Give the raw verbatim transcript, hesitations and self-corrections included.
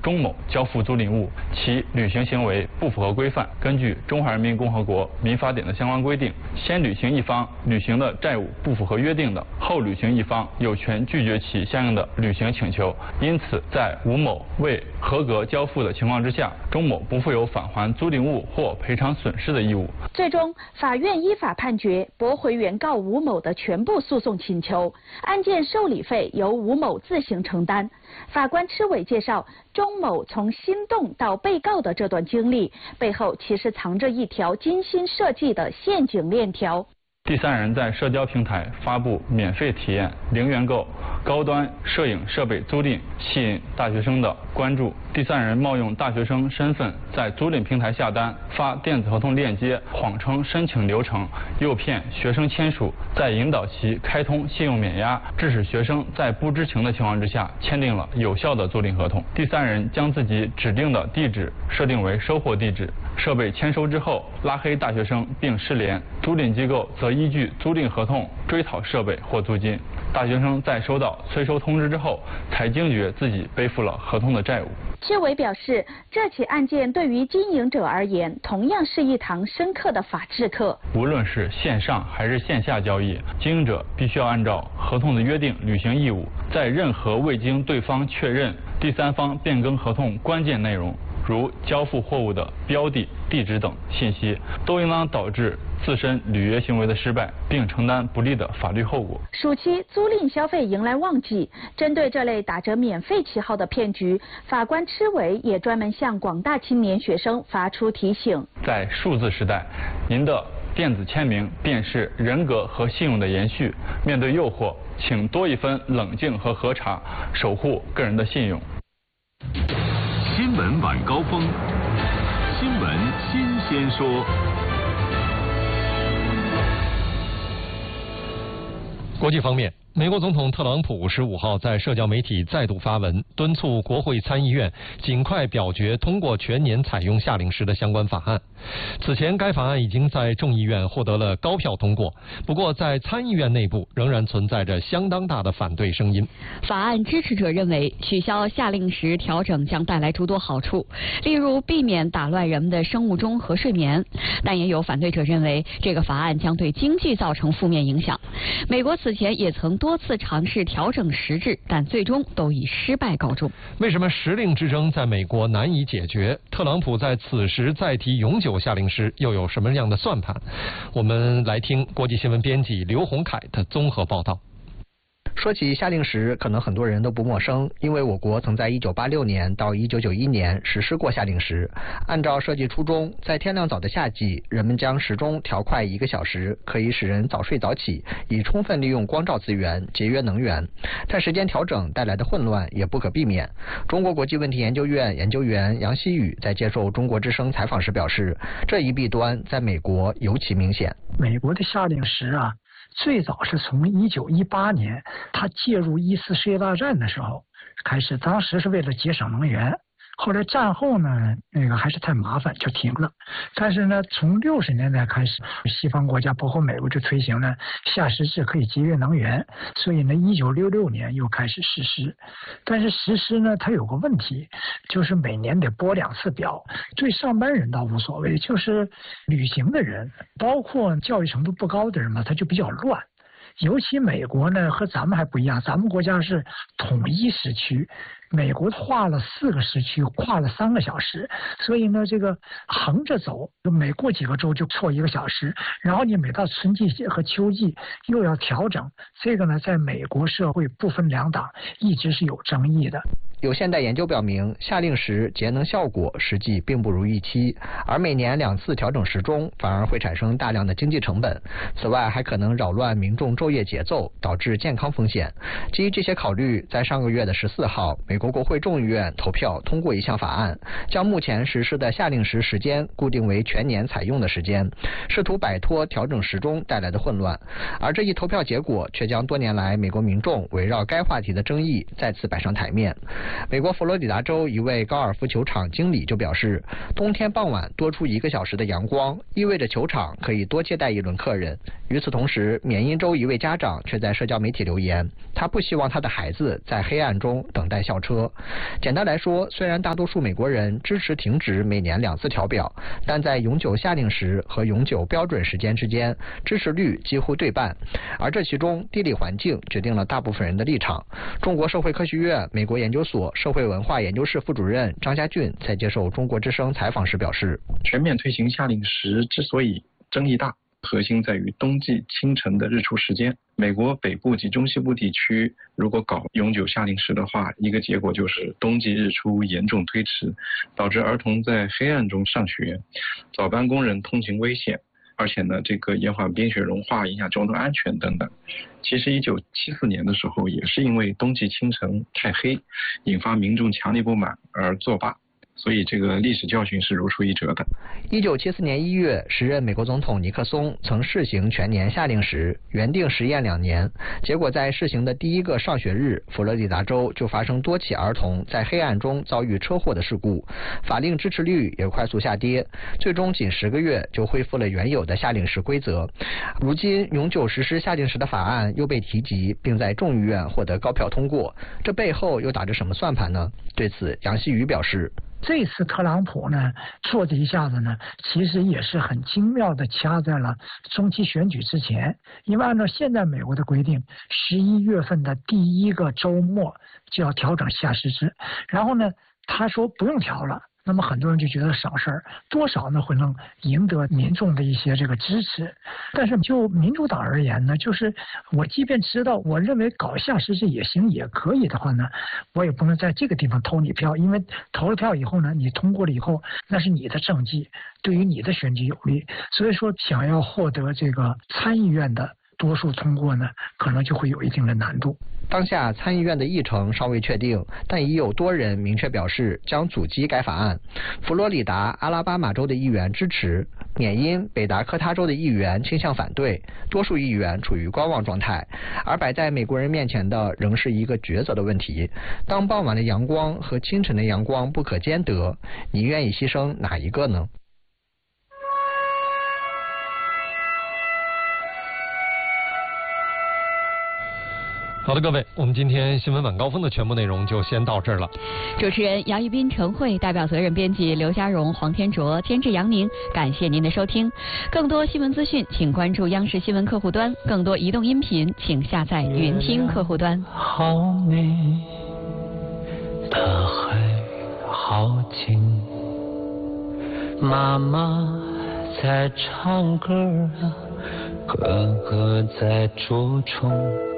钟某交付租赁物，其履行行为不符合规范，根据《中华人民共和国民法典》的相关规定，先履行一方履行的债务不符合约定的，后履行一方有权拒绝其相应的履行请求。因此，在吴某未合格交付的情况之下，钟某不负有返还租赁物或赔偿损失的义务。 最终，法院依法判决驳回原告吴某的全部诉讼请求，案件受理费由吴某自行承担。法官吃伟介绍，钟某从心动到被告的这段经历背后，其实藏着一条精心设计的陷阱链条。 第三人在社交平台发布免费体验零元购高端摄影设备租赁，吸引大学生的关注。第三人冒用大学生身份在租赁平台下单，发电子合同链接，谎称申请流程，诱骗学生签署，再引导其开通信用免押，致使学生在不知情的情况之下签订了有效的租赁合同。第三人将自己指定的地址设定为收货地址，设备签收之后拉黑大学生并失联，租赁机构则依据租赁合同追讨设备或租金。大学生在收到催收通知之后，才惊觉自己背负了合同的债务。 赤伟表示，这起案件对于经营者而言，同样是一堂深刻的法治课。 无论是线上还是线下交易，经营者必须要按照合同的约定履行义务，在任何未经对方确认、第三方变更合同关键内容，如交付货物的标的、地址等信息，都应当导致自身履约行为的失败，并承担不利的法律后果。 暑期租赁消费迎来旺季，针对这类打着免费旗号的骗局，法官吃伟也专门向广大青年学生发出提醒： 在数字时代，您的电子签名便是人格和信用的延续。面对诱惑，请多一分冷静和核查，守护个人的信用。 新闻晚高峰，新闻新鲜说。 国际方面，美国总统特朗普十五号在社交媒体再度发文，敦促国会参议院尽快表决通过全年采用夏令时的相关法案。此前，该法案已经在众议院获得了高票通过，不过在参议院内部仍然存在着相当大的反对声音。 法案支持者认为，取消夏令时调整将带来诸多好处，例如避免打乱人们的生物钟和睡眠，但也有反对者认为，这个法案将对经济造成负面影响。美国此前也曾多次尝试调整时制，但最终都以失败告终。 为什么时令之争在美国难以解决？特朗普在此时再提永久夏令时，又有什么样的算盘？我们来听国际新闻编辑刘洪凯的综合报道。 说起夏令时，可能很多人都不陌生，因为我国曾在一九八六年到一九九一年实施过夏令时。按照设计初衷，在天亮早的夏季，人们将时钟调快一个小时，可以使人早睡早起，以充分利用光照资源，节约能源。但时间调整带来的混乱也不可避免。中国国际问题研究院研究员杨希宇在接受中国之声采访时表示，这一弊端在美国尤其明显。 美国的夏令时啊，最早是从一九一八年，它介入一次世界大战的时候开始，当时是为了节省能源。后来战后呢，那个还是太麻烦，就停了。但是呢，从六十年代开始，西方国家包括美国就推行了夏时制，可以节约能源，所以呢，一九六六年又开始实施。但是实施呢，它有个问题，就是每年得拨两次表。对上班人倒无所谓，就是旅行的人，包括教育程度不高的人嘛，他就比较乱。尤其美国呢和咱们还不一样，咱们国家是统一时区，美国划了四个时区，跨了三个小时，所以呢这个横着走，每过几个周就错一个小时，然后你每到春季和秋季又要调整，这个呢在美国社会不分两党一直是有争议的。 有现代研究表明，夏令时节能效果实际并不如预期，而每年两次调整时钟反而会产生大量的经济成本。此外，还可能扰乱民众昼夜节奏，导致健康风险。基于这些考虑，在上个月的十四号，美国国会众议院投票通过一项法案，将目前实施的夏令时时间固定为全年采用的时间，试图摆脱调整时钟带来的混乱。而这一投票结果却将多年来美国民众围绕该话题的争议再次摆上台面。 美国佛罗里达州一位高尔夫球场经理就表示，冬天傍晚多出一个小时的阳光，意味着球场可以多接待一轮客人。与此同时，缅因州一位家长却在社交媒体留言，他不希望他的孩子在黑暗中等待校车。简单来说，虽然大多数美国人支持停止每年两次调表，但在永久夏令时和永久标准时间之间，支持率几乎对半。而这其中，地理环境决定了大部分人的立场。中国社会科学院美国研究所社会文化研究室副主任张家俊在接受中国之声采访时表示， 全面推行夏令时之所以争议大，核心在于冬季清晨的日出时间。美国北部及中西部地区如果搞永久夏令时的话，一个结果就是冬季日出严重推迟，导致儿童在黑暗中上学，早班工人通勤危险，而且呢，这个延缓冰雪融化，影响交通安全等等。其实一九七四年的时候，也是因为冬季清晨太黑，引发民众强烈不满而作罢。所以这个历史教训是如出一辙的。 一九七四年一月，时任美国总统尼克松曾试行全年夏令时，原定实验两年，结果在试行的第一个上学日，佛罗里达州就发生多起儿童在黑暗中遭遇车祸的事故，法令支持率也快速下跌，最终仅十个月就恢复了原有的夏令时规则。如今永久实施夏令时的法案又被提及，并在众议院获得高票通过，这背后又打着什么算盘呢？对此，杨希宇表示， 这次特朗普呢做这一下子呢，其实也是很精妙的掐在了中期选举之前，因为按照现在美国的规定，十一月份的第一个周末就要调整夏时制，然后呢，他说不用调了。那么很多人就觉得省事儿，多少呢会能赢得民众的一些这个支持。但是就民主党而言呢，就是我即便知道我认为搞夏时制也行也可以的话呢，我也不能在这个地方投你票，因为投了票以后呢，你通过了以后，那是你的政绩，对于你的选举有利。所以说，想要获得这个参议院的多数通过呢，可能就会有一定的难度。 当下参议院的议程尚未确定，但已有多人明确表示将阻击该法案。佛罗里达、阿拉巴马州的议员支持，缅因、北达科他州的议员倾向反对，多数议员处于观望状态。而摆在美国人面前的仍是一个抉择的问题：当傍晚的阳光和清晨的阳光不可兼得，你愿意牺牲哪一个呢？ 好的，各位，我们今天新闻晚高峰的全部内容就先到这儿了。 主持人杨一斌、陈慧，代表责任编辑刘家荣、黄天卓，监制杨宁。感谢您的收听。更多新闻资讯，请关注央视新闻客户端；更多移动音频，请下载云听客户端。 好美，大海好静，妈妈在唱歌，哥哥在捉虫。